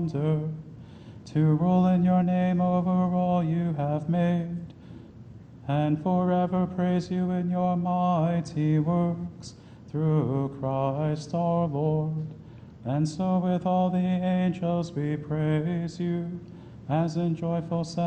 wonder, to rule in your name over all you have made, and forever praise you in your mighty works, through Christ our Lord. And so with all the angels we praise you, as in joyful